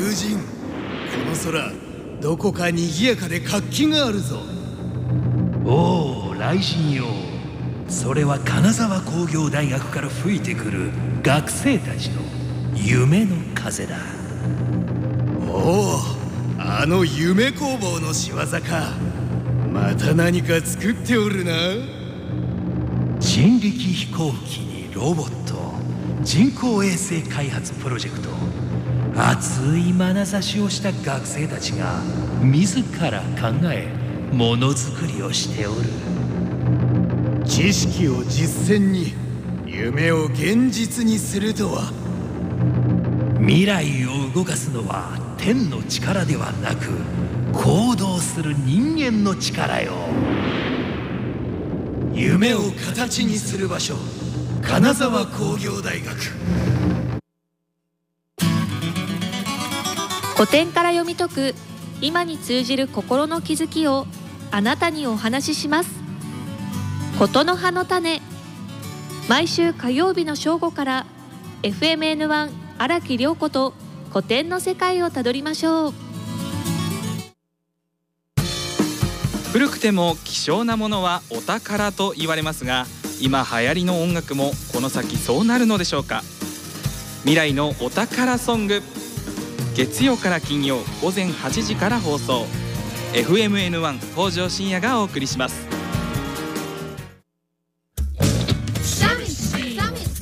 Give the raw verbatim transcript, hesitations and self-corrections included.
友人、この空どこか賑やかで活気があるぞ。 おお、雷神よ。それは金沢工業大学から吹いてくる学生たちの夢の風だ。 おお、あの夢工房の仕業か。また何か作っておるな。 人力飛行機にロボット、人工衛星開発プロジェクト、熱い眼差しをした学生たちが自ら考えものづくりをしておる。 知識を実践に、夢を現実にするとは。 未来を動かすのは天の力ではなく、行動する人間の力よ。 夢を形にする場所、金沢工業大学。 古典から読み解く今に通じる心の気づきをあなたにお話しします。ことの葉の種。毎週火曜日の正午から エフエムエヌワン 荒木涼子と古典の世界をたどりましょう。 古くても希少なものはお宝と言われますが、今流行りの音楽もこの先そうなるのでしょうか。未来のお宝ソング、月曜から金曜午前はちじから放送。 エフエムエヌワン 北条深夜がお送りします。